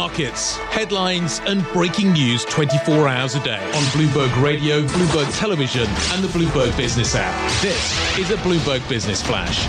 markets, headlines and breaking news 24 hours a day on Bloomberg Radio, Bloomberg Television and the Bloomberg Business app. This is a Bloomberg Business Flash.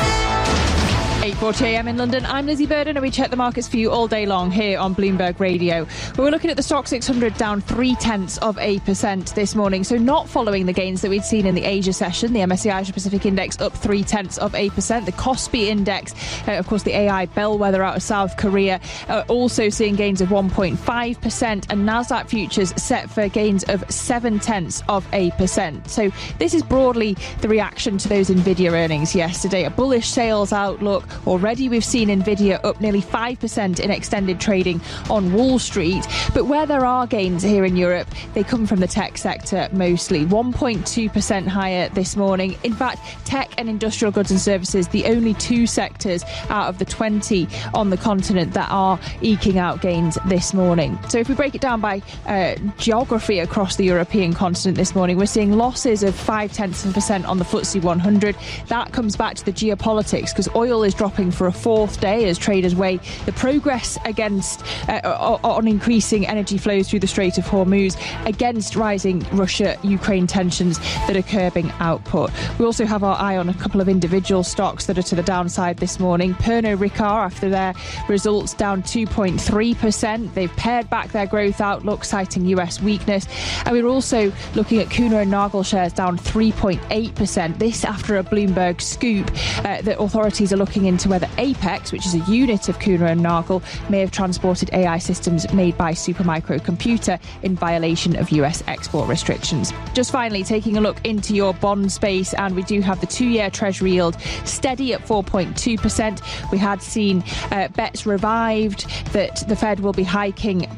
8:40 a.m. in London. I'm Lizzie Burden and we check the markets for you all day long here on Bloomberg Radio. We're looking at the Stoxx 600 down 0.3% this morning, so not following the gains that we'd seen in the Asia session. The MSCI Asia Pacific Index up 0.3%. The Kospi Index, of course the AI bellwether out of South Korea, also seeing gains of 1.5%, and Nasdaq futures set for gains of 0.7%. So this is broadly the reaction to those Nvidia earnings yesterday. A bullish sales outlook. Already we've seen Nvidia up nearly 5% in extended trading on Wall Street. But where there are gains here in Europe, they come from the tech sector mostly. 1.2% higher this morning. In fact, tech and industrial goods and services, the only two sectors out of the 20 on the continent that are eking out gains this morning. So if we break it down by geography across the European continent this morning, we're seeing losses of 0.5% on the FTSE 100. That comes back to the geopolitics, because oil is dropping for a fourth day as traders weigh the progress against on increasing energy flows through the Strait of Hormuz against rising Russia-Ukraine tensions that are curbing output. We also have our eye on a couple of individual stocks that are to the downside this morning. Pernod Ricard, after their results, down 2.3%. They've pared back their growth outlook, citing US weakness. And we're also looking at Kuehne + Nagel shares down 3.8%. This after a Bloomberg scoop that authorities are looking into whether Apex, which is a unit of Kuehne + Nagel, may have transported AI systems made by Supermicro Computer in violation of US export restrictions. Just finally, taking a look into your bond space, and we do have the 2-year Treasury yield steady at 4.2%. We had seen bets revived that the Fed will be hiking